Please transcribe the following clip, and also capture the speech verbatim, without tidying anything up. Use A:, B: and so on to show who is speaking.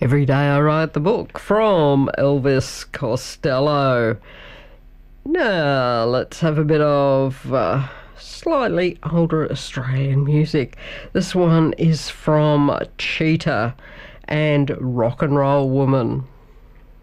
A: Every Day I Write the Book from Elvis Costello. Now, let's have a bit of uh, slightly older Australian music. This one is from Cheetah and Rock and Roll Woman.